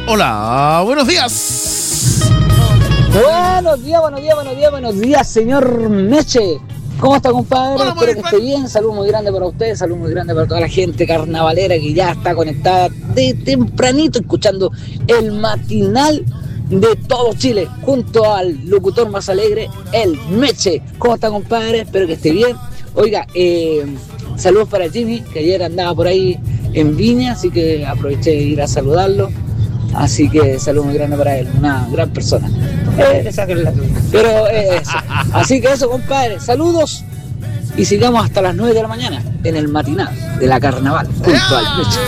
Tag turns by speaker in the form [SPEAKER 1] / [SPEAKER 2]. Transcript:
[SPEAKER 1] Hola, buenos días.
[SPEAKER 2] Buenos días, señor Meche. ¿Cómo está, compadre?
[SPEAKER 1] Hola,
[SPEAKER 2] Espero que esté bien. Salud muy grande para usted, salud muy grande para toda la gente carnavalera que ya está conectada de tempranito escuchando el matinal de todo Chile, junto al locutor más alegre, el Meche. ¿Cómo está, compadre? Espero que esté bien. Oiga, saludos para Jimmy, que ayer andaba por ahí en Viña, así que aproveché de ir a saludarlo. Así que saludos muy grande para él, una gran persona. Pero eso. Así que eso, compadre, saludos y sigamos hasta las 9 de la mañana en el matinal de la carnaval junto al Meche.